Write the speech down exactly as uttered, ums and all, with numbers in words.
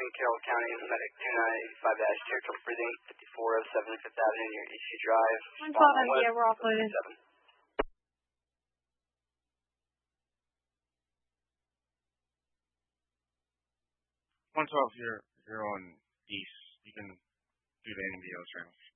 in Carroll County, Medic two nine five dash Territory Precinct fifty-four oh seven Fifth Avenue near E C Drive. one twelve M D, we're offloaded. one twelve, you're, you're on east. You can do the N B L channel.